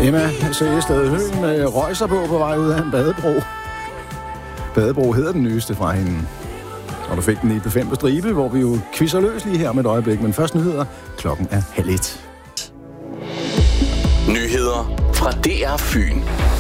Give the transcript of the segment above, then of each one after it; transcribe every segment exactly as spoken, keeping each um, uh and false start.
Emma Søgestad Høen med røjser på på vej ud af en badebro. Badebro hedder den nyeste fra hende. Og du fik den i B fem på stribe, hvor vi jo quizzer løs lige her med et øjeblik. Men først nyheder. Klokken er halv et. Nyheder fra D R Fyn.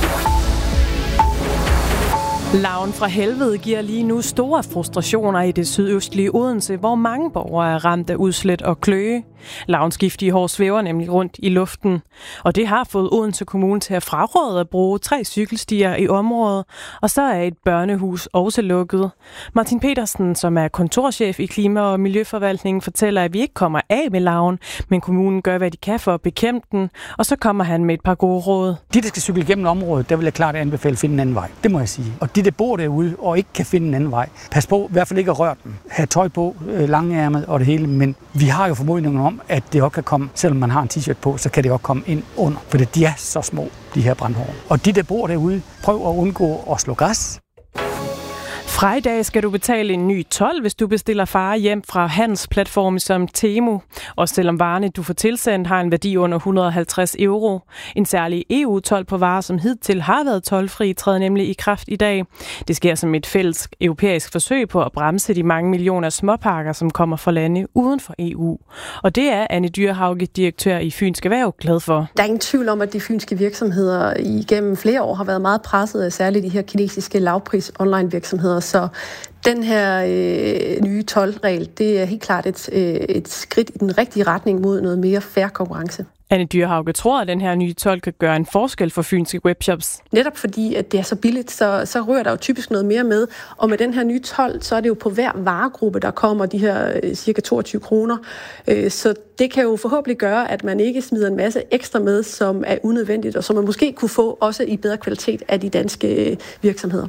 Larven fra helvede giver lige nu store frustrationer i det sydøstlige Odense, hvor mange borgere er ramt af udslæt og kløe. Larvens giftige hår svæver nemlig rundt i luften, og det har fået Odense Kommune til at fraråde at bruge tre cykelstier i området, og så er et børnehus også lukket. Martin Petersen, som er kontorchef i Klima- og Miljøforvaltningen, fortæller, at vi ikke kommer af med larven, men kommunen gør, hvad de kan for at bekæmpe den, og så kommer han med et par gode råd. De, der skal cykle igennem området, der vil jeg klart anbefale at finde en anden vej. Det må jeg sige. Og de, der bor derude og ikke kan finde en anden vej, pas på i hvert fald ikke at røre dem. Ha' tøj på, langærmet og det hele, men vi har jo formodningen om, at det også kan komme, selvom man har en t-shirt på, så kan det også komme ind under, for de er så små, de her brandhår. Og de, der bor derude, prøv at undgå at slå græs. Fra i dag skal du betale en ny told, hvis du bestiller varer hjem fra handelsplatforme som Temu. Og selvom varerne, du får tilsendt, har en værdi under et hundrede og halvtreds euro. En særlig E U-told på varer, som hidtil har været toldfri, træder nemlig i kraft i dag. Det sker som et fælles europæisk forsøg på at bremse de mange millioner småpakker, som kommer fra lande uden for E U. Og det er Anne Dyrhauge, direktør i Fynsk Erhverv, glad for. Der er ingen tvivl om, at de fynske virksomheder igennem flere år har været meget presset af særligt de her kinesiske lavpris online virksomheder. Så den her øh, nye toldregel, det er helt klart et, øh, et skridt i den rigtige retning mod noget mere fair konkurrence. Anne Dyrhauge tror, at den her nye told kan gøre en forskel for fynske webshops. Netop fordi, at det er så billigt, så, så rører der jo typisk noget mere med. Og med den her nye told, så er det jo på hver varegruppe, der kommer de her øh, cirka toogtyve kroner. Øh, så det kan jo forhåbentlig gøre, at man ikke smider en masse ekstra med, som er unødvendigt, og som man måske kunne få også i bedre kvalitet af de danske øh, virksomheder.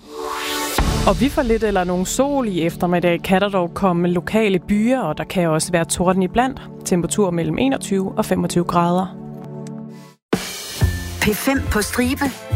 Og vi får lidt eller nogen sol i eftermiddag, kan der dog komme lokale byer, og der kan også være torden iblandt. Temperatur mellem enogtyve og femogtyve grader. P fem på stribe.